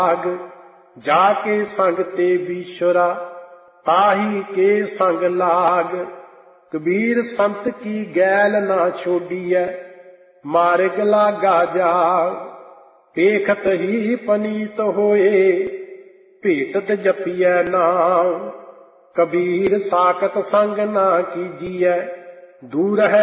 जाके संग ते बीश्वरा ताही के संग लाग। कबीर संत की गैल ना छोड़िए मार्ग लागा जाग। देखत ही पनीत होए भेटत जपिए नाम। कबीर साकत संग ना कीजिए दूर है